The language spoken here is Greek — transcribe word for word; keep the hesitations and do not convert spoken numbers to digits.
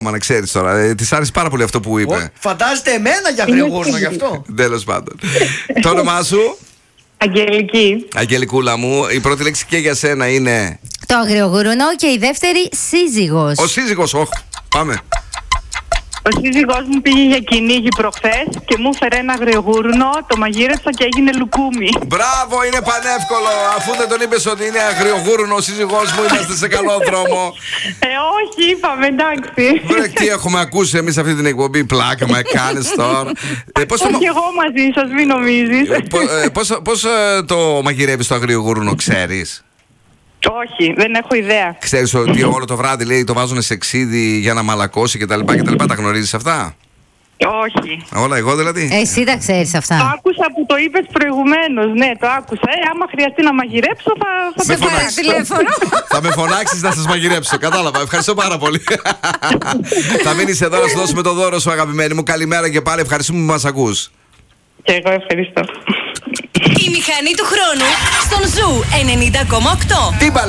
Μα να ξέρεις τώρα, ε, της άρεσε πάρα πολύ αυτό που είπε. Φαντάζεται εμένα για αγριογούρνο γι' αυτό. Τέλος πάντων. Το όνομά σου? Αγγελική. Αγγελικούλα μου, η πρώτη λέξη και για σένα είναι το αγριογούρνο και η δεύτερη σύζυγος. ο σύζυγος. Όχι, πάμε. Ο σύζυγός μου πήγε για κυνήγι προχθές και μου έφερε ένα αγριογούρνο, το μαγείρεψα και έγινε λουκούμι. Μπράβο, είναι πανεύκολο. Αφού δεν τον είπες ότι είναι αγριογούρνο ο σύζυγός μου, είμαστε σε καλό δρόμο. Ε, όχι, είπαμε, εντάξει. Βρε, τι έχουμε ακούσει εμείς αυτή την εκπομπή, πλάκα με κάνεις τώρα. ε, πώς, το... Όχι εγώ μαζί σας, μην νομίζεις. ε, πώς, ε, πώς, πώς ε, το μαγειρεύεις το αγριογούρνο, ξέρεις? Όχι, δεν έχω ιδέα. Ξέρεις ότι όλο το βράδυ λέει το βάζουν σε ξύδι για να μαλακώσει κτλ. Τα, τα γνωρίζεις αυτά? Όχι. Όλα εγώ δηλαδή. Εσύ τα ξέρεις αυτά? Το άκουσα που το είπες προηγουμένως. Ναι, το άκουσα. Ε, άμα χρειαστεί να μαγειρέψω θα, θα με με φωνάξεις. τηλέφωνο. Θα με φωνάξεις να σας μαγειρέψω. Κατάλαβα. Ευχαριστώ πάρα πολύ. Θα μείνεις εδώ να σου δώσουμε το δώρο σου, αγαπημένη μου. Καλημέρα και πάλι. Ευχαριστούμε που μας ακούς. Και εγώ ευχαριστώ. Η μηχανή του χρόνου στον Ζου ενενήντα κόμμα οκτώ. Τι μπαλά.